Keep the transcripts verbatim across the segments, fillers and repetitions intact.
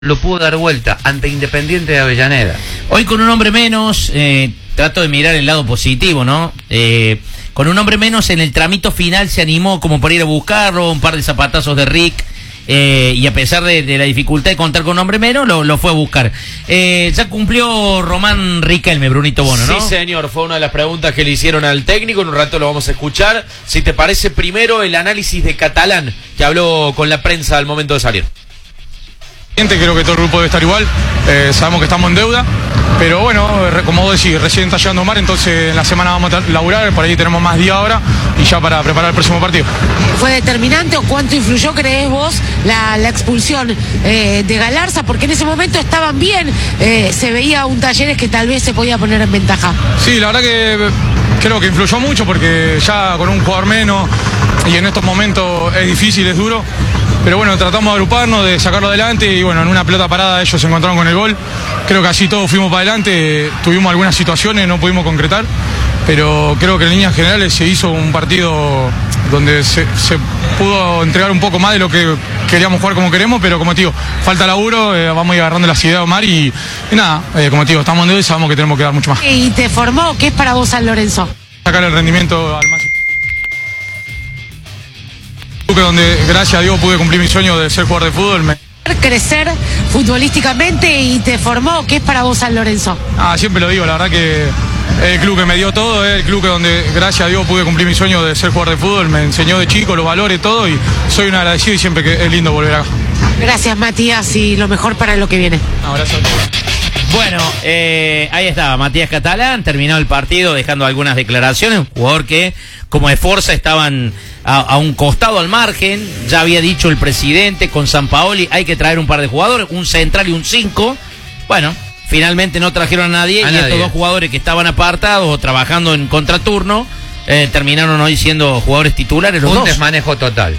lo pudo dar vuelta ante Independiente de Avellaneda. Hoy con un hombre menos, eh, trato de mirar el lado positivo, ¿no? Eh, con un hombre menos en el tramito final se animó como para ir a buscarlo, un par de zapatazos de Rick, eh, y a pesar de, de la dificultad de contar con un hombre menos, lo, lo fue a buscar. Eh, ya cumplió Román Riquelme, Brunito Bono, ¿no? Sí, señor, fue una de las preguntas que le hicieron al técnico, en un rato lo vamos a escuchar. Si te parece, primero el análisis de Catalán, que habló con la prensa al momento de salir. Creo que todo el grupo debe estar igual, eh, sabemos que estamos en deuda, pero bueno, como vos decís, recién está llegando Omar, entonces en la semana vamos a laburar, por ahí tenemos más días ahora y ya para preparar el próximo partido. ¿Fue determinante o cuánto influyó, crees vos, la, la expulsión eh, de Galarza? Porque en ese momento estaban bien, eh, se veía un Talleres que tal vez se podía poner en ventaja. Sí, la verdad que creo que influyó mucho porque ya con un jugador menos y en estos momentos es difícil, es duro. Pero bueno, tratamos de agruparnos, de sacarlo adelante y bueno, en una pelota parada ellos se encontraron con el gol. Creo que así todos fuimos para adelante, tuvimos algunas situaciones, no pudimos concretar, pero creo que en líneas generales se hizo un partido donde se, se pudo entregar un poco más de lo que queríamos jugar como queremos, pero como te digo, falta laburo, eh, vamos a ir agarrando las ideas de Omar y, y nada, eh, como te digo, estamos en deuda y sabemos que tenemos que dar mucho más. ¿Y te formó? ¿Qué es para vos San Lorenzo? Sacar el rendimiento al máximo. Donde gracias a Dios pude cumplir mi sueño de ser jugador de fútbol. Me... crecer futbolísticamente y te formó. ¿Qué es para vos San Lorenzo? Ah, siempre lo digo, la verdad que es el club que me dio todo, es el club que donde gracias a Dios pude cumplir mi sueño de ser jugador de fútbol, me enseñó de chico los valores, todo, y soy un agradecido y siempre que es lindo volver acá. Gracias Matías y lo mejor para lo que viene. Abrazo. Bueno, eh, ahí estaba Matías Catalán, terminó el partido dejando algunas declaraciones, un jugador que como de fuerza estaban a, a un costado al margen, ya había dicho el presidente con Sampaoli, hay que traer un par de jugadores, un central y un cinco, bueno, finalmente no trajeron a nadie a y nadie. Estos dos jugadores que estaban apartados o trabajando en contraturno, eh, terminaron hoy siendo jugadores titulares los Un dos. desmanejo total.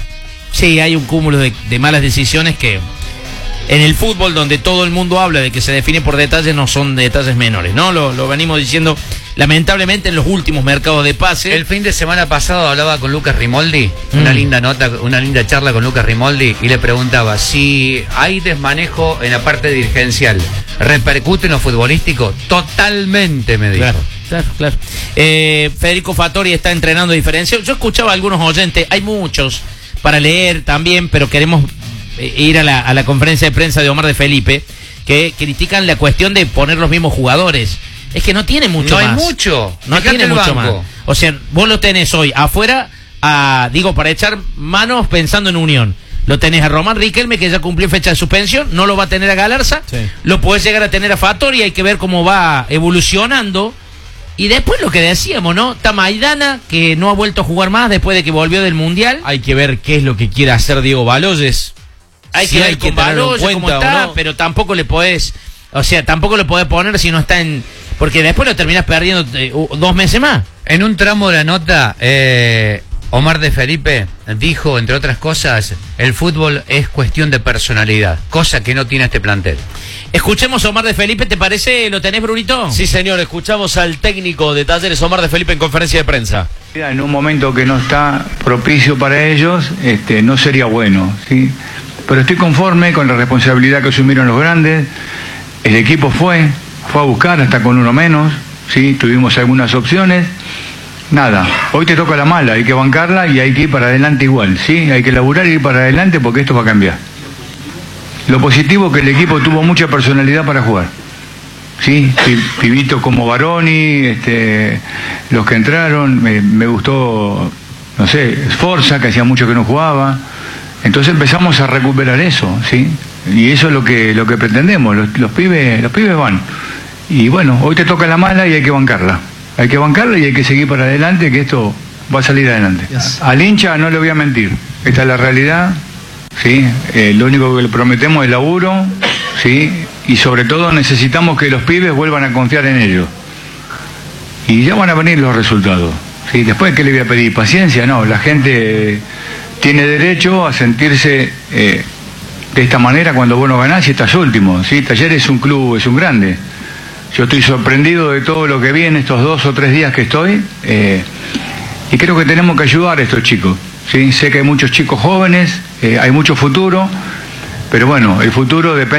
Sí, hay un cúmulo de, de malas decisiones que... En el fútbol, donde todo el mundo habla de que se define por detalles, no son detalles menores, ¿no? Lo, lo venimos diciendo, lamentablemente, en los últimos mercados de pase. El fin de semana pasado hablaba con Lucas Rimoldi, Mm. una linda nota, una linda charla con Lucas Rimoldi, y le preguntaba si hay desmanejo en la parte dirigencial, ¿repercute en lo futbolístico? Totalmente, me dijo. Claro, claro, claro. Eh, Federico Fattori está entrenando diferencial. Yo escuchaba a algunos oyentes, hay muchos para leer también, pero queremos ir a la, a la conferencia de prensa de Omar de Felipe, que critican la cuestión de poner los mismos jugadores. Es que no tiene mucho No más. hay mucho. No Fíjate tiene el mucho banco. más. O sea, vos lo tenés hoy afuera, a, digo, para echar manos pensando en Unión. Lo tenés a Román Riquelme, que ya cumplió fecha de suspensión, no lo va a tener a Galarza, Sí. lo podés llegar a tener a Fattori, hay que ver cómo va evolucionando. Y después lo que decíamos, ¿no? Está Maidana, que no ha vuelto a jugar más después de que volvió del Mundial. Hay que ver qué es lo que quiere hacer Diego Baloyes. Hay Si que ver hay que con tenerlo en Baloyes cómo cuenta está, o no. pero tampoco le podés, o sea, tampoco lo podés poner si no está en... Porque después lo terminás perdiendo eh, uh, dos meses más. En un tramo de la nota, eh, Omar de Felipe dijo, entre otras cosas, el fútbol es cuestión de personalidad, cosa que no tiene este plantel. Escuchemos a Omar de Felipe, ¿te parece? ¿Lo tenés, Brunito? Sí, señor, escuchamos al técnico de Talleres, Omar de Felipe, en conferencia de prensa. En un momento que no está propicio para ellos, este, no sería bueno, ¿sí? Pero estoy conforme con la responsabilidad que asumieron los grandes. El equipo fue, fue a buscar hasta con uno menos, ¿sí? Tuvimos algunas opciones. Nada, hoy te toca la mala, hay que bancarla y hay que ir para adelante igual, ¿sí? Hay que laburar y ir para adelante porque esto va a cambiar. Lo positivo es que el equipo tuvo mucha personalidad para jugar. Sí, pibitos como Baroni, este, los que entraron, me, me gustó, no sé, Sforza, que hacía mucho que no jugaba. Entonces empezamos a recuperar eso, ¿sí? Y eso es lo que lo que pretendemos, los, los pibes los pibes van. Y bueno, hoy te toca la mala y hay que bancarla. Hay que bancarla y hay que seguir para adelante, que esto va a salir adelante. Yes. Al hincha no le voy a mentir, esta es la realidad, ¿sí? Eh, lo único que le prometemos es laburo, ¿sí? Y sobre todo necesitamos que los pibes vuelvan a confiar en ellos. Y ya van a venir los resultados, ¿sí? Después, ¿qué le voy a pedir? ¿Paciencia? No, la gente tiene derecho a sentirse eh, de esta manera cuando vos no ganás y estás último, ¿sí? Talleres es un club, es un grande. Yo estoy sorprendido de todo lo que viene estos dos o tres días que estoy, eh, y creo que tenemos que ayudar a estos chicos, ¿sí? Sé que hay muchos chicos jóvenes, eh, hay mucho futuro, Pero bueno, el futuro depende.